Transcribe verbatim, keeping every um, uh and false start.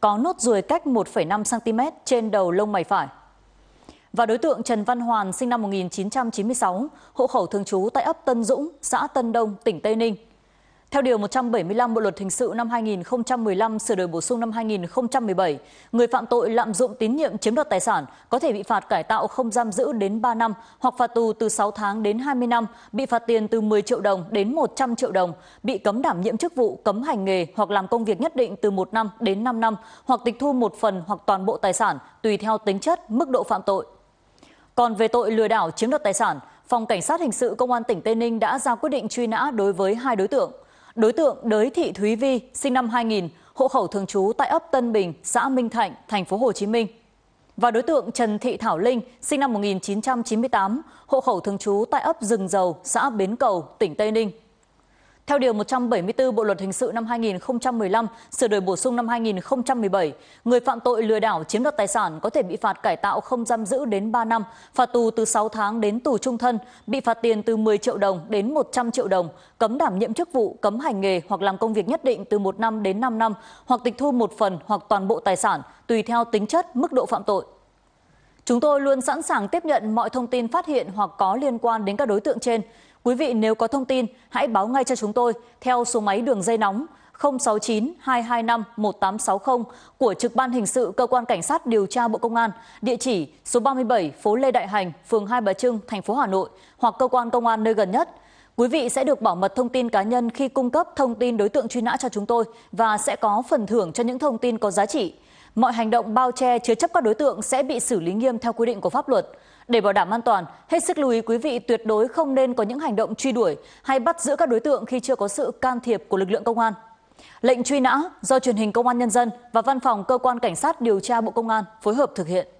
có nốt ruồi cách một phẩy năm xăng-ti-mét trên đầu lông mày phải. Và đối tượng Trần Văn Hoàn sinh năm một nghìn chín trăm chín mươi sáu, hộ khẩu thường trú tại ấp Tân Dũng, xã Tân Đông, tỉnh Tây Ninh. Theo Điều một trăm bảy mươi lăm Bộ Luật Hình sự năm hai nghìn không trăm mười lăm sửa đổi bổ sung năm hai nghìn không trăm mười bảy, người phạm tội lạm dụng tín nhiệm chiếm đoạt tài sản có thể bị phạt cải tạo không giam giữ đến ba năm hoặc phạt tù từ sáu tháng đến hai mươi năm, bị phạt tiền từ mười triệu đồng đến một trăm triệu đồng, bị cấm đảm nhiệm chức vụ, cấm hành nghề hoặc làm công việc nhất định từ một năm đến năm năm, hoặc tịch thu một phần hoặc toàn bộ tài sản tùy theo tính chất, mức độ phạm tội. Còn về tội lừa đảo chiếm đoạt tài sản, Phòng Cảnh sát Hình sự Công an tỉnh Tây Ninh đã ra quyết định truy nã đối với hai đối tượng. Đối tượng Đới Thị Thúy Vi, sinh năm hai nghìn, hộ khẩu thường trú tại ấp Tân Bình, xã Minh Thạnh, thành phố Hồ Chí Minh. Và đối tượng Trần Thị Thảo Linh, sinh năm một nghìn chín trăm chín mươi tám, hộ khẩu thường trú tại ấp Rừng Dầu, xã Bến Cầu, tỉnh Tây Ninh. Theo Điều một trăm bảy mươi tư Bộ Luật Hình sự năm hai nghìn không trăm mười lăm sửa đổi bổ sung năm hai nghìn không trăm mười bảy, người phạm tội lừa đảo chiếm đoạt tài sản có thể bị phạt cải tạo không giam giữ đến ba năm, phạt tù từ sáu tháng đến tù trung thân, bị phạt tiền từ mười triệu đồng đến một trăm triệu đồng, cấm đảm nhiệm chức vụ, cấm hành nghề hoặc làm công việc nhất định từ một năm đến năm năm, hoặc tịch thu một phần hoặc toàn bộ tài sản tùy theo tính chất, mức độ phạm tội. Chúng tôi luôn sẵn sàng tiếp nhận mọi thông tin phát hiện hoặc có liên quan đến các đối tượng trên. Quý vị nếu có thông tin, hãy báo ngay cho chúng tôi theo số máy đường dây nóng không sáu chín hai hai năm một tám sáu không của Trực ban Hình sự Cơ quan Cảnh sát điều tra Bộ Công an, địa chỉ số ba mươi bảy phố Lê Đại Hành, phường Hai Bà Trưng, thành phố Hà Nội, hoặc cơ quan công an nơi gần nhất. Quý vị sẽ được bảo mật thông tin cá nhân khi cung cấp thông tin đối tượng truy nã cho chúng tôi và sẽ có phần thưởng cho những thông tin có giá trị. Mọi hành động bao che chứa chấp các đối tượng sẽ bị xử lý nghiêm theo quy định của pháp luật. Để bảo đảm an toàn, hết sức lưu ý quý vị tuyệt đối không nên có những hành động truy đuổi hay bắt giữ các đối tượng khi chưa có sự can thiệp của lực lượng công an. Lệnh truy nã do Truyền hình Công an Nhân dân và Văn phòng Cơ quan Cảnh sát điều tra Bộ Công an phối hợp thực hiện.